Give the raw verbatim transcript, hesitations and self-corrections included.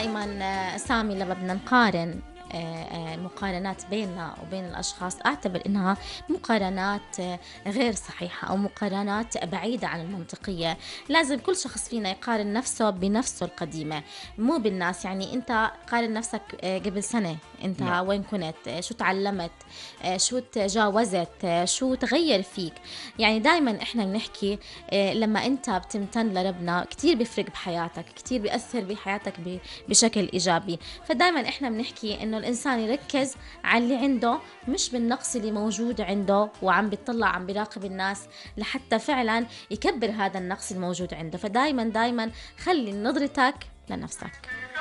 دائما آه، سامي لما بدنا نقارن آه، آه، المقارنات بيننا وبين الأشخاص، أعتبر إنها مقارنات آه، غير صحيحة أو مقارنات بعيدة عن المنطقية. لازم كل شخص فينا يقارن نفسه بنفسه القديمة، مو بالناس. يعني أنت قارن نفسك آه، قبل سنة، أنت نعم. وين كنت، آه، شو تعلمت، آه، شو تجاوزت، آه، شو تغير فيك. يعني دايما إحنا بنحكي آه، لما أنت بتمتن لربنا كتير بيفرق بحياتك، كتير بيأثر بحياتك ب- بشكل إيجابي. فدايما إحنا بنحكي إنه الإنسان يركز على اللي عنده، مش بالنقص اللي موجود عنده وعم بيطلع عم بيراقب الناس لحتى فعلا يكبر هذا النقص الموجود عنده. فدايما دايما خلي نظرتك لنفسك.